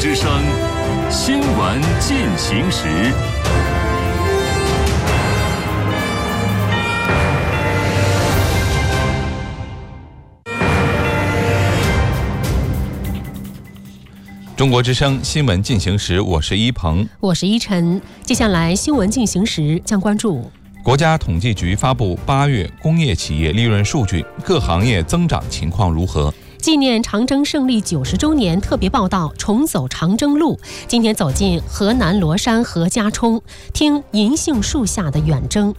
之声新闻进行时。中国之声新闻进行时，我是一鹏， 我是依晨。接下来新闻进行时将关注国家统计局发布8月工业企业利润数据，各行业增长情况如何？ 纪念长征胜利90周年特别报道，重走长征路。今天走进河南罗山何家冲，听银杏树下的远征。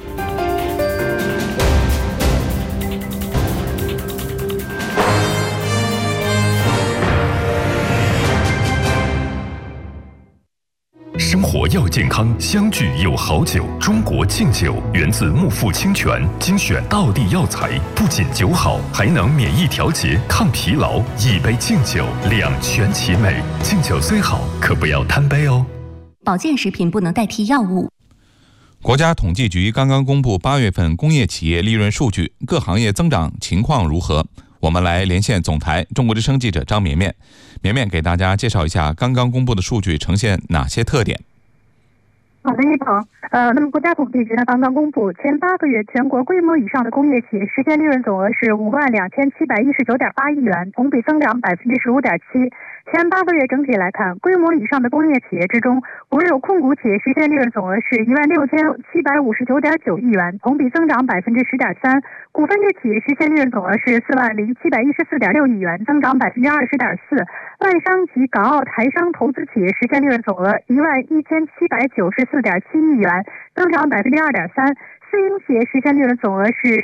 生活要健康，相聚有好酒。中国敬酒源自木富清泉，精选道地药材，不仅酒好，还能免疫调节、抗疲劳。一杯敬酒，两全其美。敬酒虽好，可不要贪杯哦。 保健食品不能代替药物。 国家统计局刚刚公布8月份工业企业利润数据，各行业增长情况如何？我们来连线总台中国之声记者张绵绵，绵绵给大家介绍一下刚刚公布的数据呈现哪些特点。 好的，一鹏。那么国家统计局呢刚刚公布，前8个月全国规模以上的工业企业实现利润总额是52719.8亿元，同比增长15.7%。前8个月整体来看，规模以上的工业企业之中，国有控股企业实现利润总额是16759.9亿元，同比增长10.3%。股份制企业实现利润总额是40714.6亿元，增长20.4%。外商及港澳台商投资企业实现利润总额11794.7亿元，增长2.3%。私营企业实现利润总额是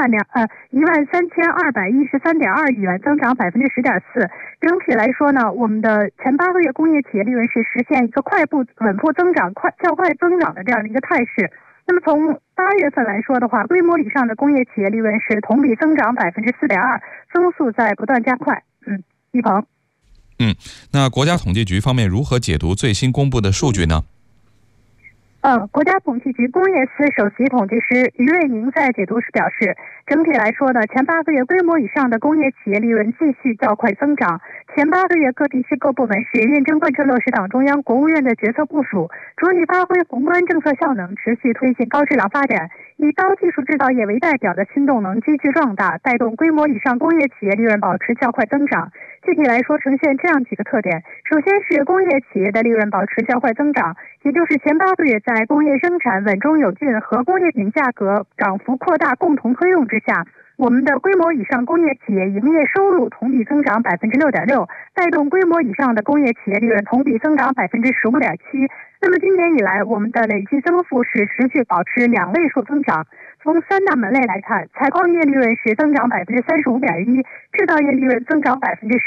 13213.2亿元，增长10.4%。整体来说呢，我们的前8个月工业企业利润是实现一个快步稳步增长、较快增长的这样的一个态势。那么从8月份来说的话，规模以上的工业企业利润是同比增长4.2%，增速在不断加快。一鹏。 那国家统计局方面如何解读最新公布的数据呢？ 国家统计局工业司首席统计师于瑞宁在解读时表示，整体来说呢，前8个月规模以上的工业企业利润继续较快增长。前8个月各地区各部门是认真贯彻落实党中央、国务院的决策部署，着力发挥宏观政策效能，持续推进高质量发展，以高技术制造业为代表的新动能积聚壮大，带动规模以上工业企业利润保持较快增长。具体来说，呈现这样几个特点：首先是工业企业的利润保持较快增长，也就是前8个月在工业生产稳中有进和工业品价格涨幅扩大共同推动之下，我们的规模以上工业企业营业收入同比增长6.6%，带动规模以上的工业企业利润同比增长15.7%。那么今年以来，我们的累计增幅是持续保持2位数增长。从3大门类来看，采矿业利润是增长35.1%，制造业利润增长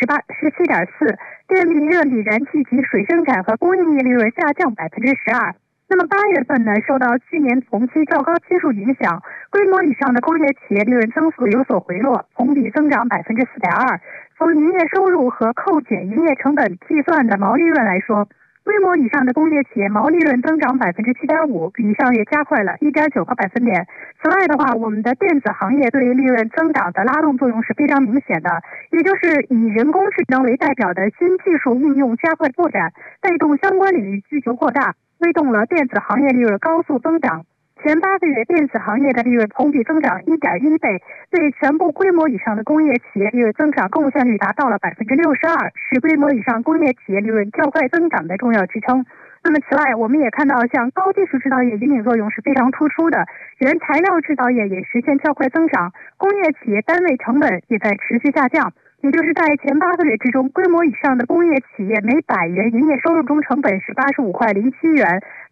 17.4%，电力、热力、燃气及水生产和供应业利润下降12%。那么8月份呢，受到去年同期较高基数影响，规模以上的工业企业利润增速有所回落，同比增长4.2%。从营业收入和扣减营业成本计算的毛利润来说，规模以上的工业企业毛利润增长7.5%，比上月加快了1.9个百分点。此外的话，我们的电子行业对利润增长的拉动作用是非常明显的，也就是以人工智能为代表的新技术应用加快拓展，带动相关领域需求扩大，推动了电子行业利润高速增长。前8个月电子行业的利润同比增长1.1倍，对全部规模以上的工业企业利润增长贡献率达到了62%，是规模以上工业企业利润较快增长的重要支撑。那么此外，我们也看到像高技术制造业引领作用是非常突出的，原材料制造业也实现较快增长，工业企业单位成本也在持续下降。也就是在前8个月之中，规模以上的工业企业每100元营业收入中成本是85.07元，